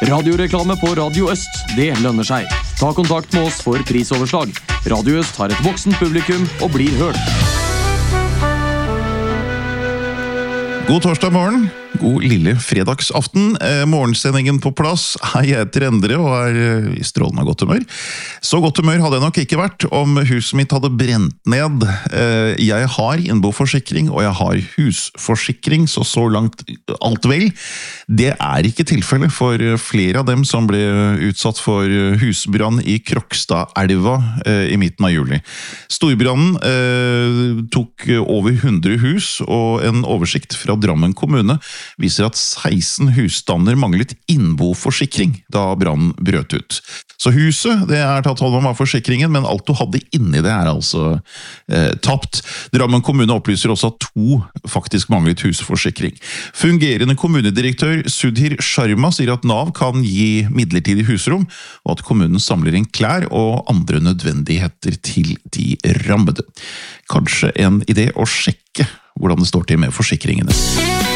Radioreklame på Radio Øst, det lønner seg. Ta kontakt med oss for prisoverslag. Radio Øst har et voksent publikum og blir hørt. God torsdag morgen, god lille fredagsaften. Morgensendingen på plass. Hei, jeg heter Endre og i strålende godt humør. Så godt humør hadde jeg nok ikke vært om huset mitt hadde brent ned. Jeg har innboforsikring og jeg har husforsikring, så langt alt vel. Det er ikke tilfellet for flere av dem som ble utsatt for husbrann i Krokstadelva i midten av juli. Storbrannen tok over 100 hus, og en oversikt fra Drammen kommune viser at 16 husstander manglet innboforsikring da brannen brøt ut. Så huset, det er tatt hånd om av forsikringen, men alt du hadde inni det er altså tapt. Drammen kommune opplyser også at 2 faktisk manglet husforsikring. Fungerende kommunedirektør Sudhir Sharma sier at NAV kan gi midlertidig husrom, og at kommunen samler inn klær og andre nødvendigheter til de rammede. Kanskje en idé å sjekke hvordan det står til med forsikringene.